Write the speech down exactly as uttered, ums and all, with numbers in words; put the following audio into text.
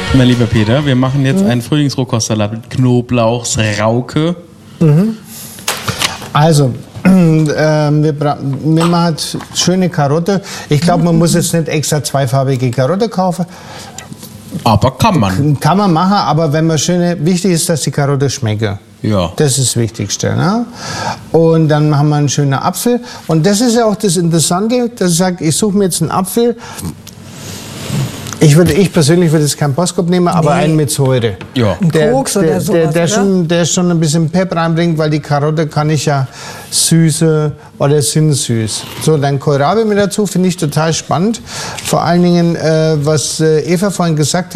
Mein lieber Peter, wir machen jetzt mhm. einen Frühlingsrohkostsalat mit Knoblauchsrauke. Mhm. Also, äh, wir, wir machen schöne Karotte. Ich glaube, man muss jetzt nicht extra zweifarbige Karotte kaufen. Aber kann man. Kann man machen, aber wenn man schöne, wichtig ist, dass die Karotte schmeckt. Ja. Das ist das Wichtigste. Ne? Und dann machen wir einen schönen Apfel. Und das ist ja auch das Interessante, dass ich sage, ich suche mir jetzt einen Apfel. Ich, würde, ich persönlich würde jetzt keinen Boskop nehmen, aber nee. einen mit Säure. Ja. Ein der, Koks der, oder sowas, der, der, oder? schon, der schon ein bisschen Pep reinbringt, weil die Karotte kann ich ja süße oder sind süß. So, dann Kohlrabi mit dazu, finde ich total spannend. Vor allen Dingen, äh, was äh, Eva vorhin gesagt hat,